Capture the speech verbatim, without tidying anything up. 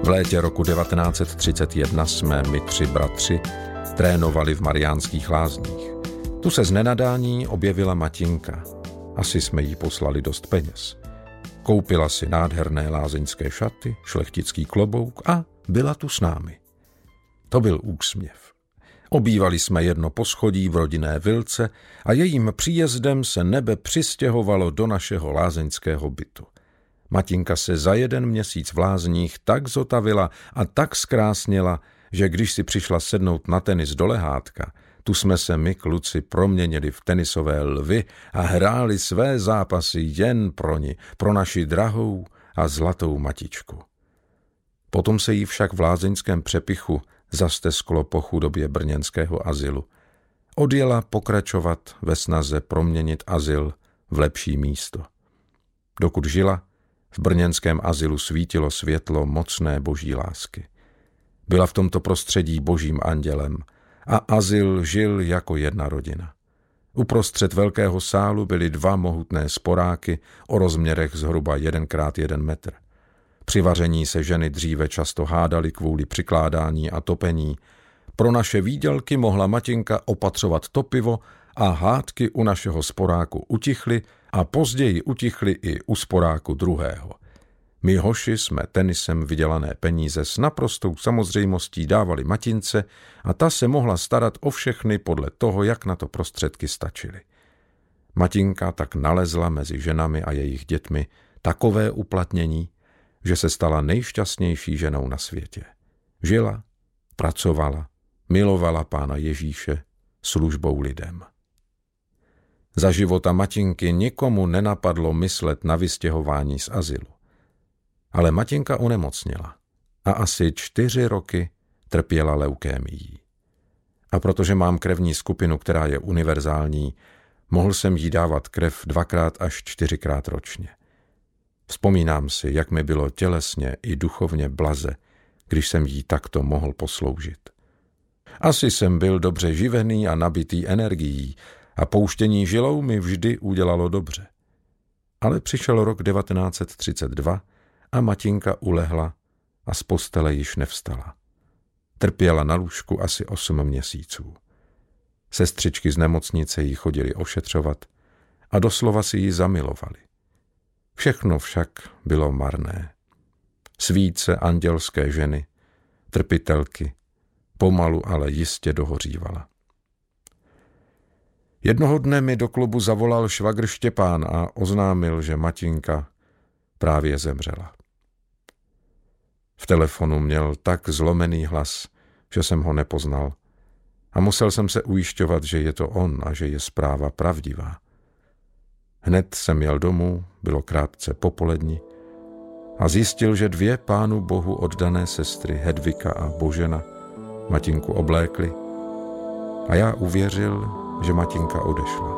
létě roku devatenáct set třicet jedna jsme my tři bratři trénovali v Mariánských Lázních. Tu se z nenadání objevila Matinka. Asi jsme jí poslali dost peněz. Koupila si nádherné lázeňské šaty, šlechtický klobouk a byla tu s námi. To byl úsměv. Obývali jsme jedno poschodí v rodinné vilce a jejím příjezdem se nebe přistěhovalo do našeho lázeňského bytu. Matinka se za jeden měsíc v Lázních tak zotavila a tak zkrásněla, že když si přišla sednout na tenis do lehátka, tu jsme se my kluci proměnili v tenisové lvy a hráli své zápasy jen pro ni, pro naši drahou a zlatou matičku. Potom se jí však v lázeňském přepichu zastesklo po chudobě brněnského azylu. Odjela pokračovat ve snaze proměnit azyl v lepší místo. Dokud žila, v brněnském azylu svítilo světlo mocné boží lásky. Byla v tomto prostředí božím andělem a azyl žil jako jedna rodina. Uprostřed velkého sálu byly dva mohutné sporáky o rozměrech zhruba jeden krát jeden metr. Při vaření se ženy dříve často hádaly kvůli přikládání a topení. Pro naše výdělky mohla Matinka opatřovat topivo a hádky u našeho sporáku utichly a později utichly i u sporáku druhého. My hoši jsme tenisem vydělané peníze s naprostou samozřejmostí dávali Matince a ta se mohla starat o všechny podle toho, jak na to prostředky stačily. Matinka tak nalezla mezi ženami a jejich dětmi takové uplatnění, že se stala nejšťastnější ženou na světě. Žila, pracovala, milovala Pána Ježíše službou lidem. Za života Matinky nikomu nenapadlo myslet na vystěhování z azylu. Ale Matinka onemocněla a asi čtyři roky trpěla leukémií. A protože mám krevní skupinu, která je univerzální, mohl jsem jí dávat krev dvakrát až čtyřikrát ročně. Vzpomínám si, jak mi bylo tělesně i duchovně blaze, když jsem jí takto mohl posloužit. Asi jsem byl dobře živený a nabitý energií a pouštění žilou mi vždy udělalo dobře. Ale přišel rok devatenáct set třicet dva a Matinka ulehla a z postele již nevstala. Trpěla na lůžku asi osm měsíců. Sestřičky z nemocnice jí chodily ošetřovat a doslova si ji zamilovali. Všechno však bylo marné. Svíce andělské ženy, trpitelky, pomalu, ale jistě dohořívala. Jednoho dne mi do klubu zavolal švagr Štěpán a oznámil, že Matinka právě zemřela. V telefonu měl tak zlomený hlas, že jsem ho nepoznal a musel jsem se ujišťovat, že je to on a že je zpráva pravdivá. Hned jsem jel domů, bylo krátce popoledni a zjistil, že dvě Pánu Bohu oddané sestry Hedvika a Božena Matinku oblékly a já uvěřil, že Matinka odešla.